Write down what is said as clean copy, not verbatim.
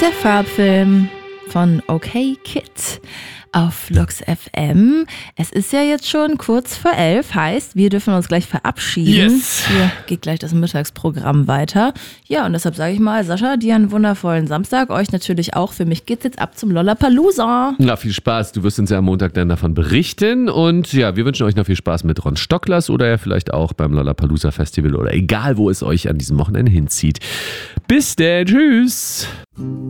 Der Farbfilm von Okay Kid auf Lux FM. Es ist ja jetzt schon kurz vor 11, heißt, wir dürfen uns gleich verabschieden. Yes. Hier geht gleich das Mittagsprogramm weiter. Ja, und deshalb sage ich mal, Sascha, dir einen wundervollen Samstag. Euch natürlich auch. Für mich geht's jetzt ab zum Lollapalooza. Na, viel Spaß. Du wirst uns ja am Montag dann davon berichten. Und ja, wir wünschen euch noch viel Spaß mit Ron Stocklers oder ja vielleicht auch beim Lollapalooza Festival oder egal, wo es euch an diesem Wochenende hinzieht. Bis dann. Tschüss.